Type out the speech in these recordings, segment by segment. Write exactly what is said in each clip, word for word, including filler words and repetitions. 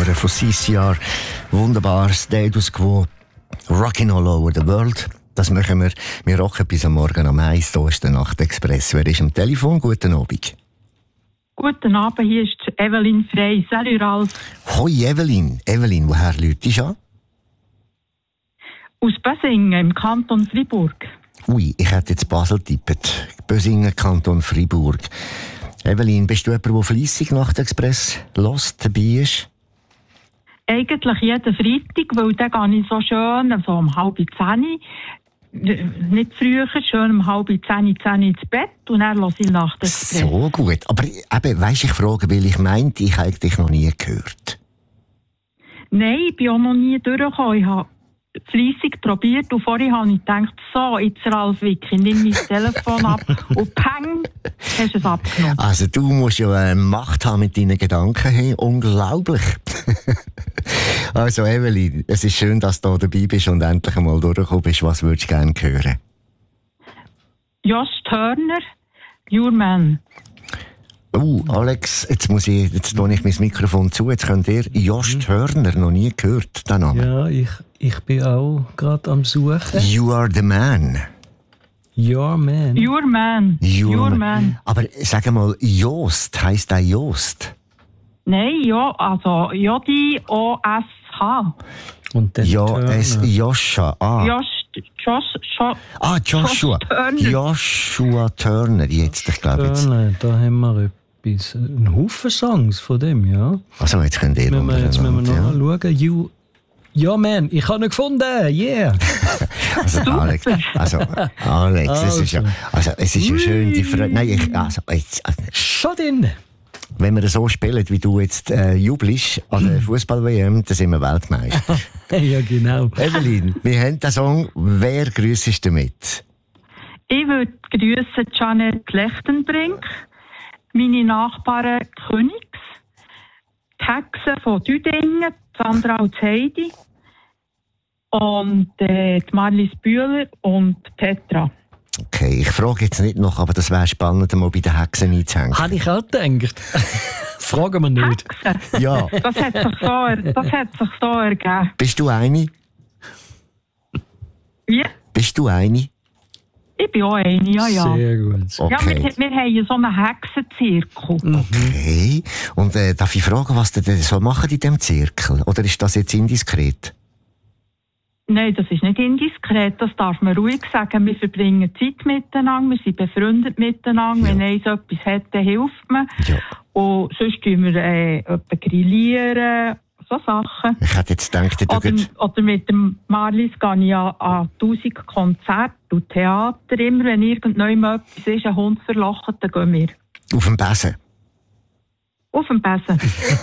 hören von C C R. Wunderbar, Status Quo, Rockin' All Over the World. Das machen wir. Wir rocken bis am Morgen am eins. Hier ist der Nachtexpress. Wer ist am Telefon? Guten Abend. Guten Abend, hier ist Evelyn Frey. Salut Ralf. Hoi Evelyn. Evelyn, woher läutest du an? Aus Bösingen im Kanton Freiburg. Ui, ich hätte jetzt Basel tippt. Bösingen, Kanton Freiburg. Evelyn, bist du jemand, der fleissig Nachtexpress hört, dabei ist? Eigentlich jeden Freitag, weil dann gehe ich so schön, so um halb zehn, nicht früher, schön um halb zehn, zehn ins Bett und dann höre ich Nachtexpress. So gut. Aber eben, weisst, ich frage, weil ich meinte, ich habe dich noch nie gehört. Nein, ich bin auch noch nie durchgekommen. Ich habe fleissig probiert und vorhin habe ich gedacht, so, jetzt Ralf Wicki, nimm mein Telefon ab und peng, hast du es abgenommen. Also du musst ja eine Macht haben mit deinen Gedanken. Hey, unglaublich. Also Evelyn, es ist schön, dass du dabei bist und endlich einmal durchgekommen bist. Was würdest du gerne hören? Josh Turner, Your Man. Oh, Alex, jetzt muss ich, jetzt tue ich mein Mikrofon zu. Jetzt könnt ihr Josh mhm. Turner noch nie gehört, den Namen. Ja, ich, ich bin auch gerade am Suchen. You are the man. Your man. Your man. Your, Your man. man. Aber sag mal, Jost, heisst der Jost? Nein, ja, also J O S H. Und dann Ja, es Joscha. Ah. Josh, Josh, Josh, ah, Joshua. Josh Turner. Joshua Turner, jetzt, ich glaube jetzt. Turner, da haben wir etwas. Ein Haufen Songs von dem, ja. Also, jetzt könnt ihr Jetzt müssen wir, jetzt müssen wir noch ja. schauen. You, ja, man, ich habe ihn gefunden, yeah. Also, Alex, also, Alex, also. Es ist ja, also, es ist ja schön, die Freude. Nein, ich, also, jetzt. Also, schon drin. Wenn wir so spielen, wie du jetzt äh, jubelst an der Fußball-W M, dann sind wir Weltmeister. Ja, genau. Evelyn, wir haben den Song. Wer grüssest du damit? Ich würde grüssen Janet Lechtenbrink, meine Nachbarn Königs, die Hexe von Düdingen, Sandra und Heidi und äh, die Marlies Bühler und Petra. Okay, ich frage jetzt nicht noch, aber das wäre spannend, mal bei den Hexen einzuhängen. Habe ich auch gedacht. Fragen wir nicht. Hexen? Ja. Das hat sich so, das hat sich so ergeben. Bist du eine? Wie? Bist du eine? Ich bin auch eine, ja, ja. Sehr gut. Okay. Ja, wir, wir haben ja so einen Hexenzirkel. Okay. Und äh, darf ich fragen, was ihr denn so machen in diesem Zirkel? Oder ist das jetzt indiskret? Nein, das ist nicht indiskret, das darf man ruhig sagen. Wir verbringen Zeit miteinander, wir sind befreundet miteinander. Ja. Wenn eins etwas hat, dann hilft man. Ja. Und sonst tun wir äh, etwa grillieren, so Sachen. Ich hätte jetzt gedacht, du Oder, oder mit dem Marlies gehe ich an, an tausend Konzerte und Theater. Immer wenn irgendjemand etwas ist, ein Hund verlacht, dann gehen wir. auf dem Besen. Auf dem Besen.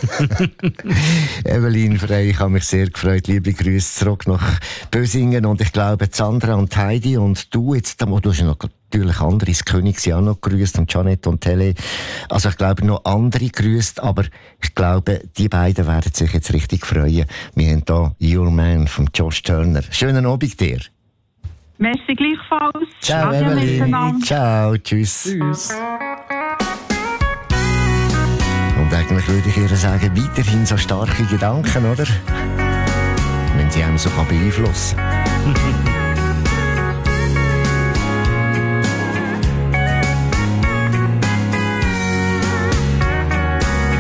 Evelyn Frey, ich habe mich sehr gefreut. Liebe Grüße zurück nach Bösingen. Und ich glaube, Sandra und Heidi und du jetzt, du hast noch natürlich andere, das König sie auch noch grüßt und Janet und Tele. Also ich glaube, noch andere grüßt, aber ich glaube, die beiden werden sich jetzt richtig freuen. Wir haben hier Your Man von Josh Turner. Schönen Abend dir. Merci gleichfalls. Ciao, Adieu Evelyn. miteinander. Ciao, tschüss. Tschüss. Und eigentlich würde ich ihr sagen, weiterhin so starke Gedanken, oder? Wenn sie einem so beeinflussen kann.